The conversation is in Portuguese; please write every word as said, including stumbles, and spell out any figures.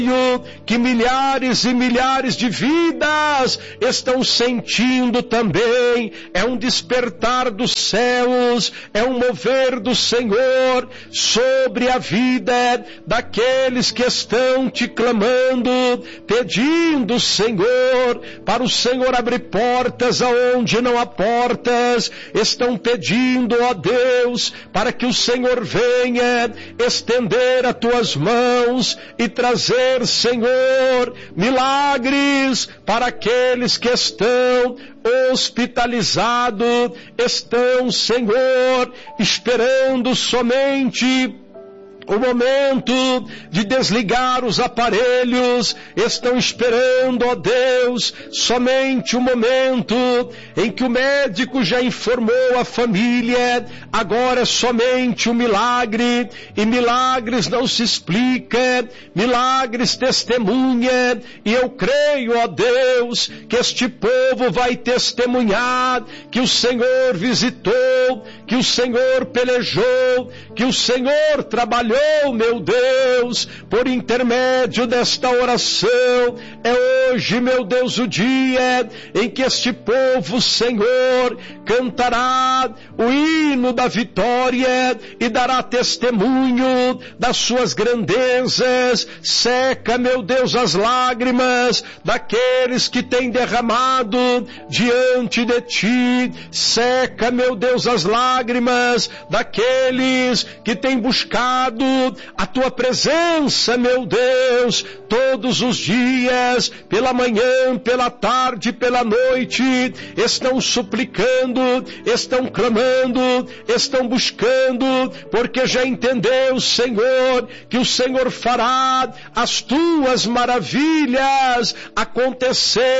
que milhares e milhares de vidas estão sentindo também. É um despertar dos céus, é um mover do Senhor sobre a vida daqueles que estão te clamando, pedindo, Senhor, para o Senhor abrir portas aonde não há portas. Estão pedindo, ó Deus, para que o Senhor venha estender as tuas mãos e trazer, Senhor, milagres para aqueles que estão hospitalizados, estão, Senhor, esperando somente o momento de desligar os aparelhos, estão esperando, ó Deus, somente o momento em que o médico já informou a família. Agora é somente o milagre, e milagres não se explica, milagres testemunha, e eu creio, ó Deus, que este povo vai testemunhar que o Senhor visitou, que o Senhor pelejou, que o Senhor trabalhou, meu Deus, por intermédio desta oração. É hoje, meu Deus, o dia em que este povo, Senhor, cantará o hino da vitória e dará testemunho das suas grandezas. Seca, meu Deus, as lágrimas daqueles que têm derramado diante de ti. Seca, meu Deus, as lágrimas daqueles que têm buscado a tua presença, meu Deus, todos os dias, pela manhã, pela tarde, pela noite, estão suplicando, estão clamando, estão buscando, porque já entendeu, Senhor, que o Senhor fará as tuas maravilhas acontecer